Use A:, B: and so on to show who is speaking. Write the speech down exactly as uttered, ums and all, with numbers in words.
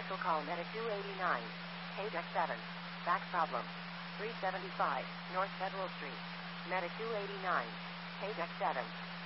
A: Special call Medic two eighty-nine. K deck seven. Back problem. three seventy-five North Federal Street. Medic two eighty-nine. K deck seven.